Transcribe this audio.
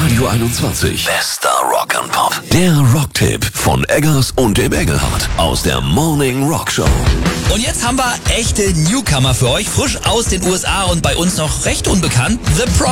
Radio 21. Bester Rock and Pop. Der Rocktipp von Eggers und dem Engelhardt aus der Morning Rock Show. Und jetzt haben wir echte Newcomer für euch, frisch aus den USA und bei uns noch recht unbekannt. The Pro.